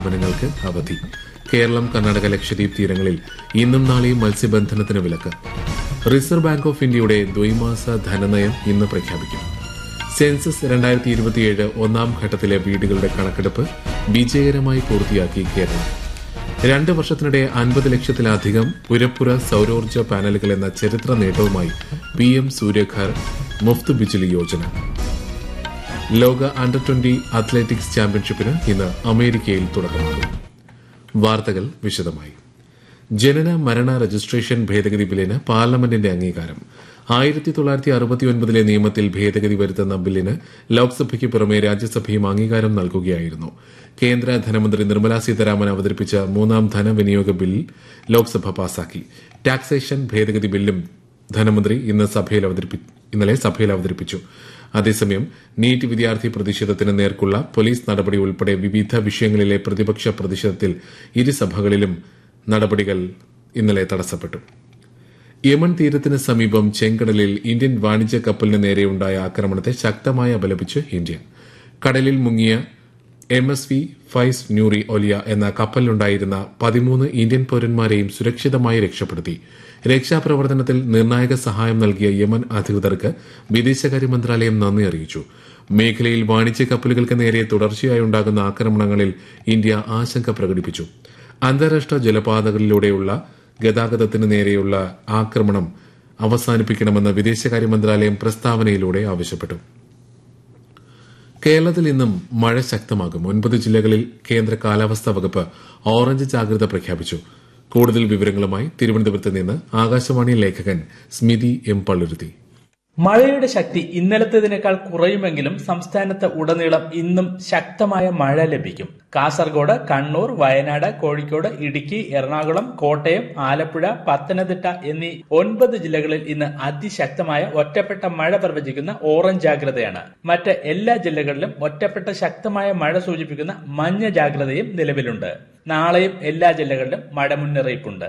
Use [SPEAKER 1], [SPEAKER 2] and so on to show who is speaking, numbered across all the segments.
[SPEAKER 1] സ്ഥാപനങ്ങൾക്ക് അവധി. കേരളം, കർണാടക, ലക്ഷദ്വീപ് തീരങ്ങളിൽ ഇന്നും നാളെയും മത്സ്യബന്ധനത്തിന് വിലക്ക്. റിസർവ് ബാങ്ക് ഓഫ് ഇന്ത്യയുടെ ദ്വൈമാസ ധനനയം ഇന്ന് പ്രഖ്യാപിക്കും. സെൻസസ് 2027 ഒന്നാം ഘട്ടത്തിലെ വീടുകളുടെ കണക്കെടുപ്പ് വിജയകരമായി പൂർത്തിയാക്കി കേരളം. 2 വർഷത്തിനിടെ 50 ലക്ഷത്തിലധികം പുരപ്പുര സൌരോർജ്ജ പാനലുകൾ എന്ന ചരിത്ര നേട്ടവുമായി PM സൂര്യഘർ മുഫ്ത് ബിജ്ലി യോജന. ലോക അണ്ടർ 20 അത്ലറ്റിക്സ് ചാമ്പ്യൻഷിപ്പിന് ഇന്ന് അമേരിക്കയിൽ തുടക്കമാകും. വാർത്തകൾ വിശദമായി. ജനന മരണ രജിസ്ട്രേഷൻ ഭേദഗതി ബില്ലിന് പാർലമെന്റിന്റെ അംഗീകാരം. 1969 നിയമത്തിൽ ഭേദഗതി വരുത്തുന്ന ബില്ലിന് ലോക്സഭയ്ക്ക് പുറമെ രാജ്യസഭയും അംഗീകാരം നൽകുകയായിരുന്നു. കേന്ദ്ര ധനമന്ത്രി നിർമ്മലാ സീതാരാമൻ അവതരിപ്പിച്ച 3ാം ധനവിനിയോഗ ബിൽ ലോക്സഭ പാസാക്കി. ടാക്സേഷൻ ഭേദഗതി ബില്ലും ധനമന്ത്രി ഇന്നലെ സഭയിൽ അവതരിപ്പിച്ചു. അതേസമയം നീറ്റ് വിദ്യാർത്ഥി പ്രതിഷേധത്തിന് നേർക്കുള്ള പോലീസ് നടപടി ഉൾപ്പെടെ വിവിധ വിഷയങ്ങളിലെ പ്രതിപക്ഷ പ്രതിഷേധത്തിൽ ഇരുസഭകളിലും നടപടികൾ ഇന്നലെ തടസ്സപ്പെട്ടു. യമൻ തീരത്തിന് സമീപം ചെങ്കടലിൽ ഇന്ത്യൻ വാണിജ്യ കപ്പലിന് നേരെയുണ്ടായ ആക്രമണത്തെ ശക്തമായി അപലപിച്ച് ഇന്ത്യ. കടലിൽ മുങ്ങിയ MSV ഫൈസ് ന്യൂറി ഒലിയ എന്ന കപ്പലിലുണ്ടായിരുന്ന 13 ഇന്ത്യൻ പൌരന്മാരെയും സുരക്ഷിതമായി രക്ഷപ്പെടുത്തി. രക്ഷാപ്രവർത്തനത്തിൽ നിർണായക സഹായം നൽകിയ യമൻ അധികൃതർക്ക് വിദേശകാര്യ മന്ത്രാലയം നന്ദി അറിയിച്ചു. മേഖലയിൽ വാണിജ്യ കപ്പലുകൾക്ക് നേരെ തുടർച്ചയായി ഉണ്ടാകുന്ന ആക്രമണങ്ങളിൽ ഇന്ത്യ ആശങ്ക പ്രകടിപ്പിച്ചു. അന്താരാഷ്ട്ര ജലപാതകളിലൂടെയുള്ള ഗതാഗതത്തിന് നേരെയുള്ള ആക്രമണം അവസാനിപ്പിക്കണമെന്ന് വിദേശകാര്യ മന്ത്രാലയം പ്രസ്താവനയിലൂടെ ആവശ്യപ്പെട്ടു. കേരളത്തിൽ ഇന്നും മഴ ശക്തമാകും. 9 ജില്ലകളിൽ കേന്ദ്ര കാലാവസ്ഥാ വകുപ്പ് ഓറഞ്ച് ജാഗ്രത പ്രഖ്യാപിച്ചു. കൂടുതൽ വിവരങ്ങളുമായി തിരുവനന്തപുരത്ത് നിന്ന് ആകാശവാണി ലേഖകൻ സ്മിതി M. പള്ളുരുത്തി.
[SPEAKER 2] മഴയുടെ ശക്തി ഇന്നലത്തേതിനേക്കാൾ കുറയുമെങ്കിലും സംസ്ഥാനത്ത് ഉടനീളം ഇന്നും ശക്തമായ മഴ ലഭിക്കും. കാസർഗോഡ്, കണ്ണൂർ, വയനാട്, കോഴിക്കോട്, ഇടുക്കി, എറണാകുളം, കോട്ടയം, ആലപ്പുഴ, പത്തനംതിട്ട എന്നീ 9 ജില്ലകളിൽ ഇന്ന് അതിശക്തമായ ഒറ്റപ്പെട്ട മഴ പ്രവചിക്കുന്ന ഓറഞ്ച് ജാഗ്രതയാണ്. മറ്റ് എല്ലാ ജില്ലകളിലും ഒറ്റപ്പെട്ട ശക്തമായ മഴ സൂചിപ്പിക്കുന്ന മഞ്ഞ ജാഗ്രതയും നിലവിലുണ്ട്. നാളെയും എല്ലാ ജില്ലകളിലും മഴ മുന്നറിയിപ്പുണ്ട്.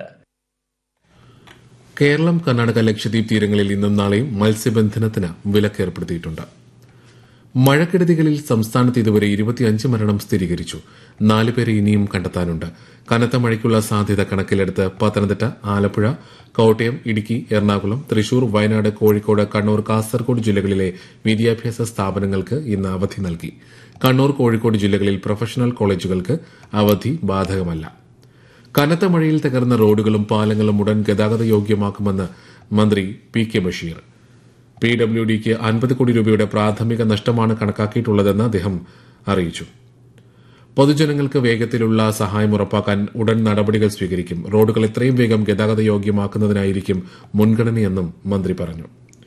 [SPEAKER 1] കേരളം, കർണാടക, ലക്ഷദ്വീപ് തീരങ്ങളിൽ ഇന്നും നാളെയും മത്സ്യബന്ധനത്തിന് വിലക്കേർപ്പെടുത്തിയിട്ടുണ്ട്. മഴക്കെടുതികളിൽ സംസ്ഥാനത്ത് ഇതുവരെ 25 മരണം സ്ഥിരീകരിച്ചു. 4 പേരെ ഇനിയും കണ്ടെത്താനുണ്ട്. കനത്ത മഴയ്ക്കുള്ള സാധ്യത കണക്കിലെടുത്ത് പത്തനംതിട്ട, ആലപ്പുഴ, കോട്ടയം, ഇടുക്കി, എറണാകുളം, തൃശൂർ, വയനാട്, കോഴിക്കോട്, കണ്ണൂർ, കാസർഗോഡ് ജില്ലകളിലെ വിദ്യാഭ്യാസ സ്ഥാപനങ്ങൾക്ക് ഇന്ന് അവധി നൽകി. കണ്ണൂർ, കോഴിക്കോട് ജില്ലകളിൽ പ്രൊഫഷണൽ കോളേജുകൾക്ക് അവധി ബാധകമല്ല. കനത്ത മഴയിൽ തകർന്ന റോഡുകളും പാലങ്ങളും ഉടൻ ഗതാഗത യോഗ്യമാക്കുമെന്ന് മന്ത്രി PK ബഷീർ. PWDക്ക് 50 കോടി രൂപയുടെ പ്രാഥമിക നഷ്ടമാണ് കണക്കാക്കിയിട്ടുള്ളതെന്ന് അദ്ദേഹം അറിയിച്ചു. പൊതുജനങ്ങൾക്ക് വേഗത്തിലുള്ള സഹായം ഉറപ്പാക്കാൻ ഉടൻ നടപടികൾ സ്വീകരിക്കും. റോഡുകൾ എത്രയും വേഗം ഗതാഗത യോഗ്യമാക്കുന്നതിനായിരിക്കും മുൻഗണനയെന്നും മന്ത്രി പറഞ്ഞു.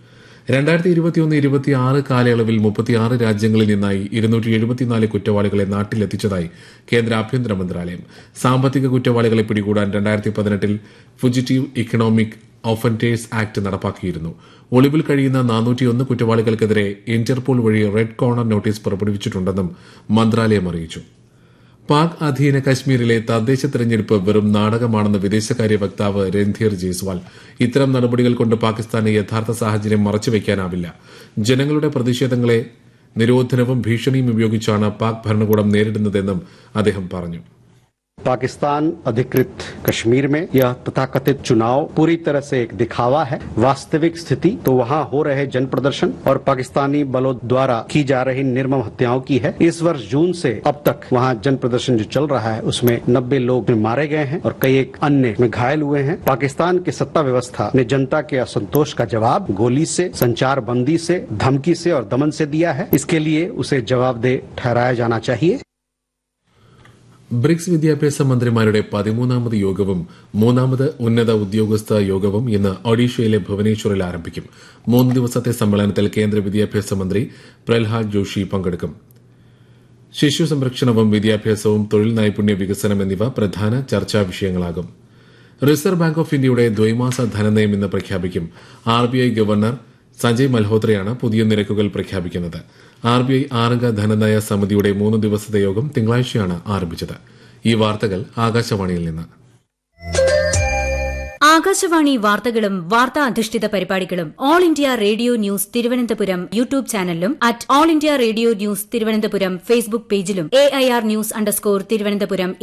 [SPEAKER 1] 2021-26 കാലയളവിൽ 36 രാജ്യങ്ങളിൽ നിന്നായി 274 കുറ്റവാളികളെ നാട്ടിലെത്തിച്ചതായി കേന്ദ്ര ആഭ്യന്തര മന്ത്രാലയം. സാമ്പത്തിക കുറ്റവാളികളെ പിടികൂടാൻ 2018 ഫുജിറ്റീവ് ഇക്കണോമിക് ഒഫൻഡേഴ്സ് ആക്ട് നടപ്പാക്കിയിരുന്നു. ഒളിവിൽ കഴിയുന്ന 401 കുറ്റവാളികൾക്കെതിരെ ഇന്റർപോൾ വഴി റെഡ് കോർണർ നോട്ടീസ് പുറപ്പെടുവിച്ചിട്ടുണ്ടെന്നും മന്ത്രാലയം അറിയിച്ചു. പാക് അധീന കശ്മീരിലെ തദ്ദേശ തെരഞ്ഞെടുപ്പ് വെറും നാടകമാണെന്ന് വിദേശകാര്യ വക്താവ് രൺധീർ ജയ്സ്വാൾ. ഇത്തരം നടപടികൾ കൊണ്ട് പാകിസ്ഥാന് യഥാർത്ഥ സാഹചര്യം മറച്ചുവെക്കാനാവില്ല. ജനങ്ങളുടെ പ്രതിഷേധങ്ങളെ നിരോധനവും ഭീഷണിയും ഉപയോഗിച്ചാണ് പാക് ഭരണകൂടം നേരിടുന്നതെന്നും അദ്ദേഹം പറഞ്ഞു.
[SPEAKER 3] पाकिस्तान अधिकृत कश्मीर में यह तथाकथित चुनाव पूरी तरह से एक दिखावा है. वास्तविक स्थिति तो वहां हो रहे जन प्रदर्शन और पाकिस्तानी बलों द्वारा की जा रही निर्मम हत्याओं की है. इस वर्ष जून से अब तक वहां जन प्रदर्शन जो चल रहा है उसमें 90 लोग मारे गए हैं और कई एक अन्य में घायल हुए हैं. पाकिस्तान की सत्ता व्यवस्था ने जनता के असंतोष का जवाब गोली से, संचार बंदी से, धमकी से और दमन से दिया है. इसके लिए उसे जवाबदेह ठहराया जाना चाहिए.
[SPEAKER 1] ബ്രിക്സ് വിദ്യാഭ്യാസ മന്ത്രിമാരുടെ 13ാമത് യോഗവും 3ാമത് ഉന്നത ഉദ്യോഗസ്ഥ യോഗവും ഇന്ന് ഒഡീഷയിലെ ഭുവനേശ്വറിൽ ആരംഭിക്കും. 3 ദിവസത്തെ സമ്മേളനത്തിൽ കേന്ദ്ര വിദ്യാഭ്യാസ മന്ത്രി പ്രഹ്ലാദ് ജോഷി പങ്കെടുക്കും. ശിശു സംരക്ഷണവും വിദ്യാഭ്യാസവും തൊഴിൽ നൈപുണ്യ വികസനം എന്നിവ പ്രധാന ചർച്ചാ വിഷയങ്ങളാകും. റിസർവ് ബാങ്ക് ഓഫ് ഇന്ത്യയുടെ ദ്വൈമാസ ധനനയം ഇന്ന് പ്രഖ്യാപിക്കും. RBI ഗവർണർ സഞ്ജയ് മൽഹോത്രയാണ് പുതിയ നിരക്കുകൾ പ്രഖ്യാപിക്കുന്നത്. RBI 6 ധനനയ സമിതിയുടെ 3 ദിവസത്തെ യോഗം തിങ്കളാഴ്ചയാണ് ആരംഭിച്ചത്. ഈ വാർത്തകൾ ആകാശവാണിയിൽ നിന്ന്.
[SPEAKER 4] ആകാശവാണി വാർത്തകളും വാർത്താ അധിഷ്ഠിത പരിപാടികളും all India radio news Thiruvananthapuram YouTube ചാനലിലും at all India radio news Thiruvananthapuram Facebook പേജിലും AIR ന്യൂസ് _ തിരുവനന്തപുരം